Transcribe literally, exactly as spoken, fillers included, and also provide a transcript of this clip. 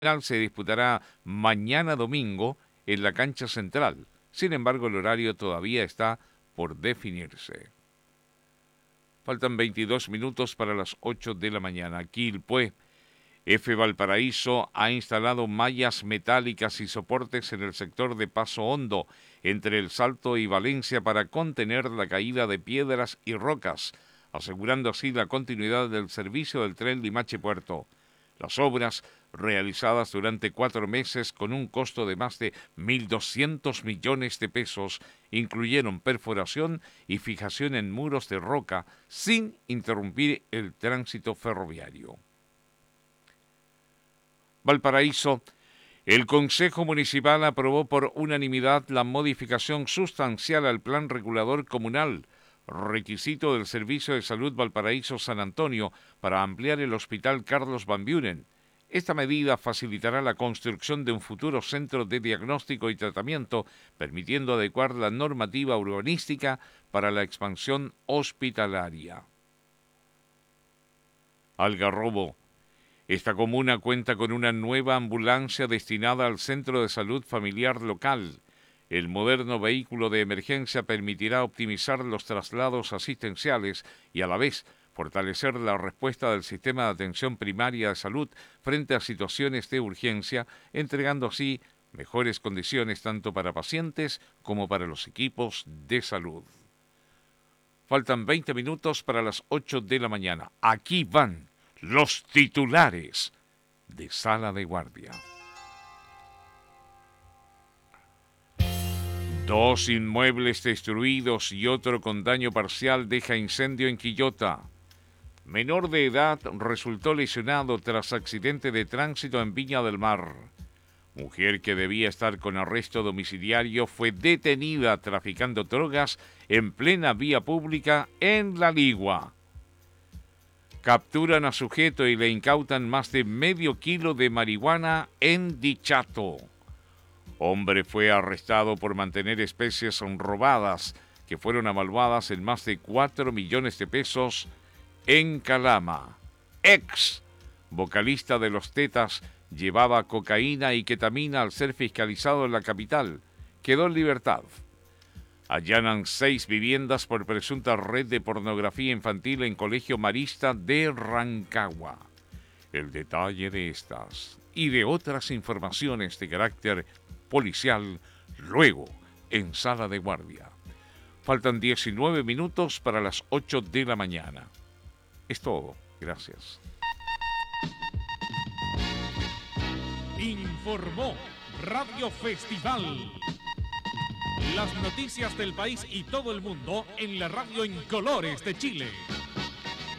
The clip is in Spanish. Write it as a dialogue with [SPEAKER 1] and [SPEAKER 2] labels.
[SPEAKER 1] final se disputará mañana domingo en la cancha central. Sin embargo, el horario todavía está por definirse. Faltan veintidós minutos para las ocho de la mañana. Quilpué, F. Valparaíso ha instalado mallas metálicas y soportes en el sector de Paso Hondo, entre El Salto y Valencia, para contener la caída de piedras y rocas, asegurando así la continuidad del servicio del tren Limache-Puerto. Las obras, realizadas durante cuatro meses con un costo de más de mil doscientos millones de pesos, incluyeron perforación y fijación en muros de roca sin interrumpir el tránsito ferroviario. Valparaíso. El Consejo Municipal aprobó por unanimidad la modificación sustancial al Plan Regulador Comunal, requisito del Servicio de Salud Valparaíso San Antonio, para ampliar el Hospital Carlos Van Buren. Esta medida facilitará la construcción de un futuro centro de diagnóstico y tratamiento, permitiendo adecuar la normativa urbanística para la expansión hospitalaria. Algarrobo. Esta comuna cuenta con una nueva ambulancia destinada al Centro de Salud Familiar local. El moderno vehículo de emergencia permitirá optimizar los traslados asistenciales y a la vez fortalecer la respuesta del sistema de atención primaria de salud frente a situaciones de urgencia, entregando así mejores condiciones tanto para pacientes como para los equipos de salud. Faltan veinte minutos para las ocho de la mañana. Aquí van los titulares de Sala de Guardia. Dos inmuebles destruidos y otro con daño parcial deja incendio en Quillota. Menor de edad resultó lesionado tras accidente de tránsito en Viña del Mar. Mujer que debía estar con arresto domiciliario fue detenida traficando drogas en plena vía pública en La Ligua. Capturan a sujeto y le incautan más de medio kilo de marihuana en Dichato. Hombre fue arrestado por mantener especies robadas que fueron avaluadas en más de cuatro millones de pesos en Calama. Ex vocalista de Los Tetas llevaba cocaína y ketamina al ser fiscalizado en la capital. Quedó en libertad. Allanan seis viviendas por presunta red de pornografía infantil en Colegio Marista de Rancagua. El detalle de estas y de otras informaciones de carácter policial luego en Sala de Guardia. Faltan diecinueve minutos para las ocho de la mañana. Es todo. Gracias.
[SPEAKER 2] Informó Radio Festival. Las noticias del país y todo el mundo en la radio en colores de Chile.